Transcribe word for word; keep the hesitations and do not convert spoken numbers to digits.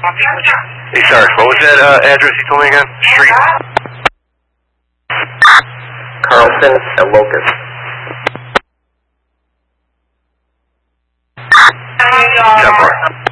Hey, Sarge, what was that uh, address you told me again? Street? Carlson and Locust. ten four.